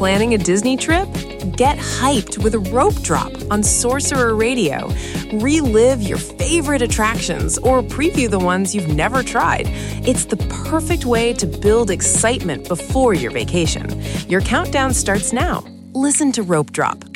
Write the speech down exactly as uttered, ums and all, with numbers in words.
planning a Disney trip? Get hyped with a Rope Drop on Sorcerer Radio. Relive your favorite attractions or preview the ones you've never tried. It's the perfect way to build excitement before your vacation. Your countdown starts now. Listen to Rope Drop